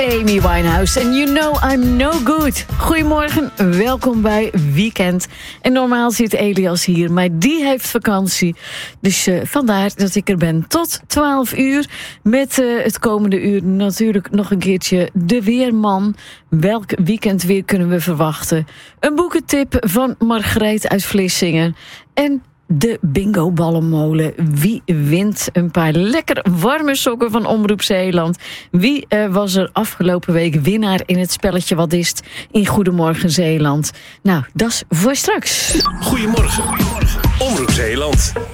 Amy Winehouse. And you know I'm no good. Goedemorgen, welkom bij Weekend. En normaal zit Elias hier, maar die heeft vakantie. Dus vandaar dat ik er ben tot 12 uur. Met het komende uur natuurlijk nog een keertje de weerman. Welk weekendweer kunnen we verwachten? Een boekentip van Margreet uit Vlissingen. En de bingo-ballenmolen. Wie wint een paar lekker warme sokken van Omroep Zeeland? Wie was er afgelopen week winnaar in het spelletje Wat is het in Goedemorgen Zeeland? Nou, dat is voor straks. Goedemorgen, Omroep Zeeland.